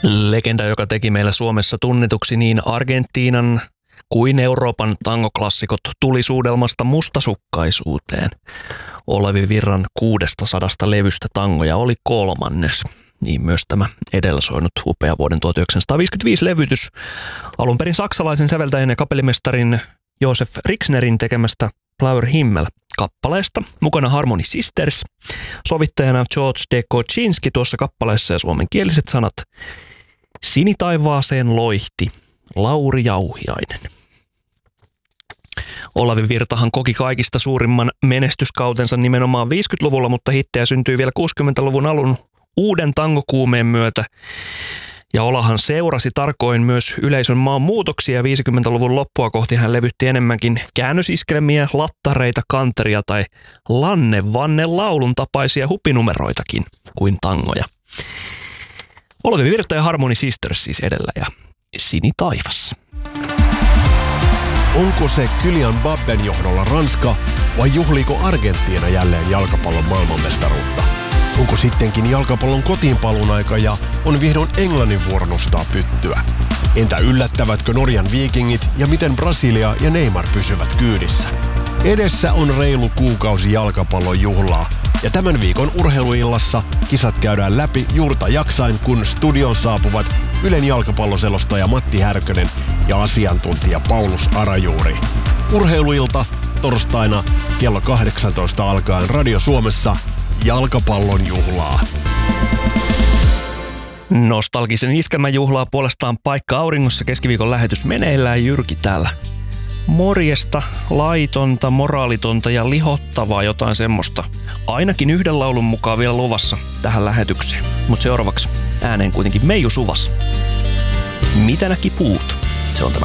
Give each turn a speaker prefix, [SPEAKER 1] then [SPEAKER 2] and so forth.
[SPEAKER 1] Legenda, joka teki meillä Suomessa tunnetuksi niin Argentiinan kuin Euroopan tangoklassikot tulisuudelmasta mustasukkaisuuteen. Olavi Virran 600 levystä tangoja oli 3. Niin myös tämä edellä soinut upea vuoden 1955 levytys alun perin saksalaisen säveltäjän ja kapellimestarin Josef Rixnerin tekemästä Blauer Himmel -kappaleesta. Mukana Harmony Sisters, sovittajana George de Kocinski tuossa kappaleessa ja suomenkieliset sanat Sinitaivaaseen loihti Lauri Jauhiainen. Olavi Virtahan koki kaikista suurimman menestyskautensa nimenomaan 50-luvulla, mutta hittejä syntyi vielä 60-luvun alun uuden tangokuumeen myötä. Ja Olahan seurasi tarkoin myös yleisön maanmuutoksia. 50-luvun loppua kohti hän levytti enemmänkin käännösiskelmiä, lattareita, kanteria tai lanne-vanne laulun tapaisia hupinumeroitakin kuin tangoja. Olavi Virta ja Harmony Sisters siis edellä ja Sinitaivas.
[SPEAKER 2] Onko se Kylian Mbappen johdolla Ranska vai juhliiko Argentiina jälleen jalkapallon maailmanmestaruutta? Onko sittenkin jalkapallon kotiinpaluun aika ja on vihdoin Englannin vuoro nostaa pyttyä? Entä yllättävätkö Norjan Vikingit ja miten Brasilia ja Neymar pysyvät kyydissä? Edessä on reilu kuukausi jalkapallon juhlaa ja tämän viikon urheiluillassa kisat käydään läpi juurta jaksain, kun studioon saapuvat Ylen jalkapalloselostaja Matti Härkönen ja asiantuntija Paulus Arajuuri. Urheiluilta torstaina kello 18 alkaen Radio Suomessa jalkapallon juhlaa.
[SPEAKER 1] Nostalgisen iskelmäjuhlaa puolestaan Paikka auringossa keskiviikon lähetys meneillään. Jyrki täällä. Morjesta, laitonta, moraalitonta ja lihottavaa jotain semmoista. Ainakin yhden laulun mukaan vielä luvassa tähän lähetykseen. Mutta seuraavaksi ääneen kuitenkin Meiju Suvas. Mitä näki puut? Se on tämä